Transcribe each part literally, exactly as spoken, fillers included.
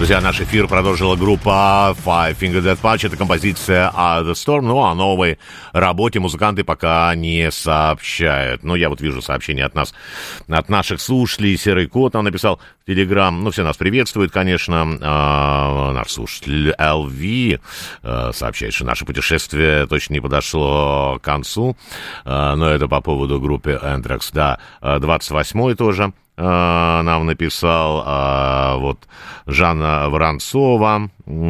Друзья, наш эфир продолжила группа Five Finger Death Punch. Это композиция The Storm. Ну, о новой работе музыканты пока не сообщают. Но я вот вижу сообщение от нас, от наших слушателей. Серый кот нам написал в Телеграм. Ну, все нас приветствуют, конечно. А, наш слушатель эл ви а, сообщает, что наше путешествие точно не подошло к концу. А, но это по поводу группы Anthrax. Да, двадцать восьмой тоже нам написал, а, вот Жанна Воронцова.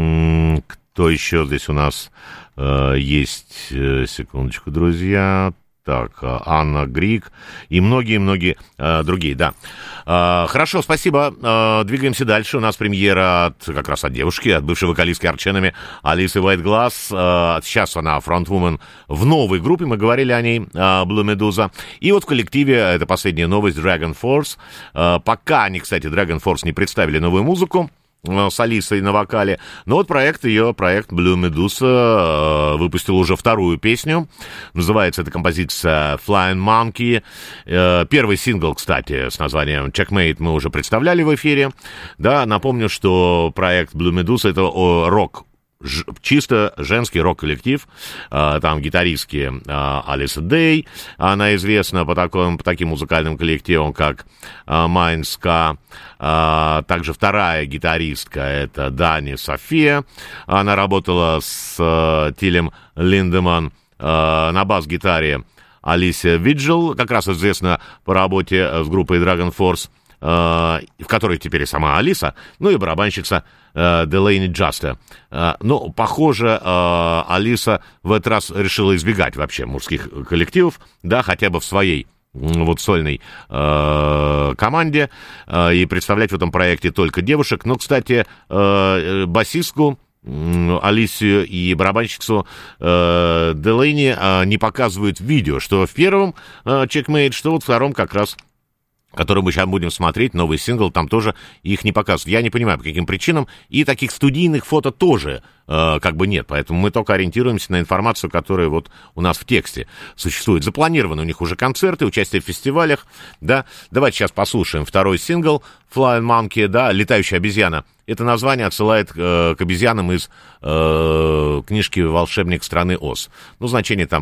Кто еще здесь у нас а, есть? Секундочку, друзья. Так, Анна Грик и многие-многие а, другие, да. А, хорошо, спасибо. А, двигаемся дальше. У нас премьера от, как раз от девушки, от бывшей вокалистки Арченами Алисы Уайтгласс. А, сейчас она фронтвумен в новой группе, мы говорили о ней, а, Blue Medusa. И вот в коллективе, это последняя новость, Dragon Force. А, пока они, кстати, Dragon Force не представили новую музыку с Алисой на вокале. Но вот проект ее, проект Blue Medusa, э, выпустил уже вторую песню. Называется эта композиция Flying Monkey. Э, первый сингл, кстати, с названием Checkmate мы уже представляли в эфире. Да, напомню, что проект Blue Medusa — это о, рок, Ж, чисто женский рок-коллектив. А, там гитаристки а, Алиса Дэй, она известна по, таким, по таким музыкальным коллективам, как а, Майнска. А, также вторая гитаристка — это Дани София. Она работала с а, Тилем Линдеман. А, на бас-гитаре Алисия Виджел, как раз известна по работе с группой Dragon Force, в которой теперь и сама Алиса, ну и барабанщица Делейни Джаста. Ну, похоже, Алиса в этот раз решила избегать вообще мужских коллективов, да, хотя бы в своей вот сольной э, команде, э, и представлять в этом проекте только девушек. Но, кстати, э, басистку Алисию и барабанщицу э, Делейни э, не показывают в видео, что в первом э, Checkmate, что вот в втором как раз, который мы сейчас будем смотреть, новый сингл, там тоже их не показывают. Я не понимаю, по каким причинам. И таких студийных фото тоже э, как бы нет. Поэтому мы только ориентируемся на информацию, которая вот у нас в тексте существует. Запланированы у них уже концерты, участие в фестивалях. Да? Давайте сейчас послушаем второй сингл Flying Monkey, да, «Летающая обезьяна». Это название отсылает э, к обезьянам из э, книжки «Волшебник страны Оз». Ну, значение там